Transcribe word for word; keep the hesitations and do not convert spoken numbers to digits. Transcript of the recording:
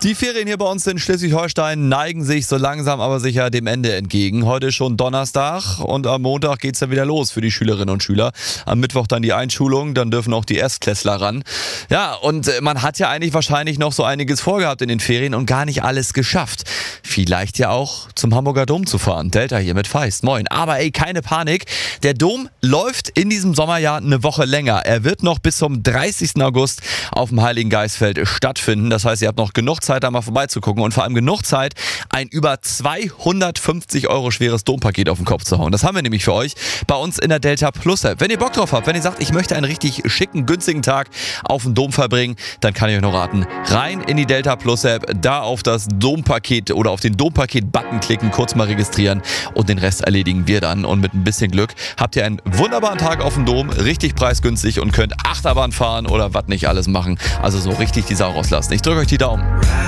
Die Ferien hier bei uns in Schleswig-Holstein neigen sich so langsam aber sicher dem Ende entgegen. Heute ist schon Donnerstag und am Montag geht's dann wieder los für die Schülerinnen und Schüler. Am Mittwoch dann die Einschulung, dann dürfen auch die Erstklässler ran. Ja, und man hat ja eigentlich wahrscheinlich noch so einiges vorgehabt in den Ferien und gar nicht alles geschafft. Vielleicht ja auch zum Hamburger Dom zu fahren. Delta hier mit Feist. Moin. Aber ey, keine Panik. Der Dom läuft in diesem Sommerjahr eine Woche länger. Er wird noch bis zum dreißigsten August auf dem Heiligen Geistfeld stattfinden. Das heißt, ihr habt noch genug Zeit, da mal vorbeizugucken und vor allem genug Zeit, ein über zweihundertfünfzig Euro schweres Dompaket auf den Kopf zu hauen. Das haben wir nämlich für euch bei uns in der Delta Plus App. Wenn ihr Bock drauf habt, wenn ihr sagt, ich möchte einen richtig schicken, günstigen Tag auf dem Dom verbringen, dann kann ich euch noch raten, rein in die Delta Plus App, da auf das Dompaket oder auf den Dompaket-Button klicken, kurz mal registrieren und den Rest erledigen wir dann. Und mit ein bisschen Glück habt ihr einen wunderbaren Tag auf dem Dom, richtig preisgünstig und könnt Achterbahn fahren oder was nicht alles machen. Also so richtig die Sau rauslassen. Ich drücke euch die Daumen.